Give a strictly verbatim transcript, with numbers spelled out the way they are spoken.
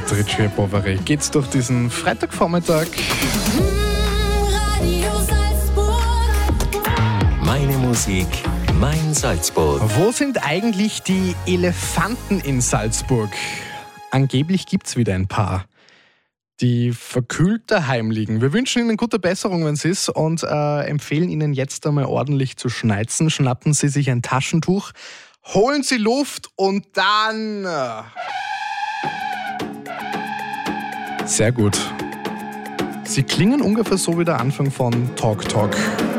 mit Richie Bovary geht's durch diesen Freitagvormittag. Radio Salzburg. Meine Musik, mein Salzburg. Wo sind eigentlich die Elefanten in Salzburg? Angeblich gibt's wieder ein paar, die verkühlt daheim liegen. Wir wünschen Ihnen gute Besserung, wenn es ist, und äh, empfehlen Ihnen jetzt einmal ordentlich zu schneizen. Schnappen Sie sich ein Taschentuch, holen Sie Luft und dann... Äh Sehr gut. Sie klingen ungefähr so wie der Anfang von Talk Talk.